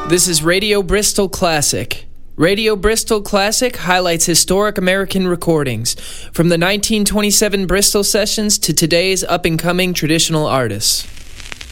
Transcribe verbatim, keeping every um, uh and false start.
This is Radio Bristol Classic. Radio Bristol Classic highlights historic American recordings, from the nineteen twenty-seven Bristol sessions to today's up-and-coming traditional artists.